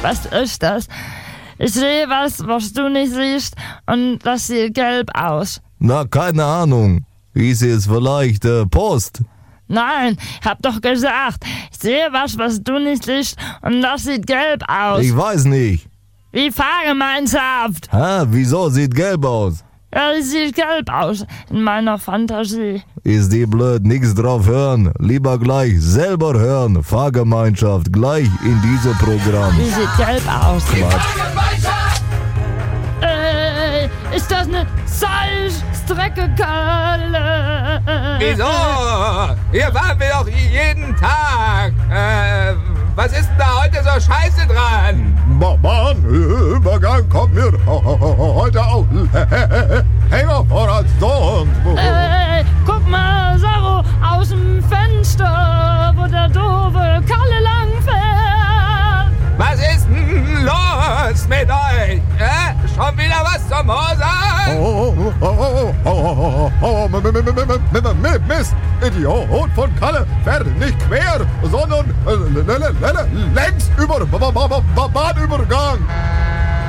Was ist das? Ich sehe was du nicht siehst und das sieht gelb aus. Na, keine Ahnung. Ist es vielleicht Post? Nein, ich hab doch gesagt, ich sehe was du nicht siehst und das sieht gelb aus. Ich weiß nicht. Wie Fahrgemeinschaft. Wieso sieht gelb aus? Ja, die sieht gelb aus in meiner Fantasie. Ist die blöd, nix drauf hören. Lieber gleich selber hören. Fahrgemeinschaft, gleich in diesem Programm. Die sieht gelb aus. Quatsch. Ist das eine Salzstrecke, Kalle? Wieso? Hier fahren wir doch jeden Tag. Was ist denn da heute so scheiße dran? Bahnübergang kommt mir heute auch länger vor als sonst. Guck mal, Saro, aus dem Fenster, wo der doofe Kalle langfährt. Was ist denn los mit euch? Schon wieder was zum Mosern? Mist, Idiot von Kalle, fährt nicht quer, sondern längs über Bahnübergang.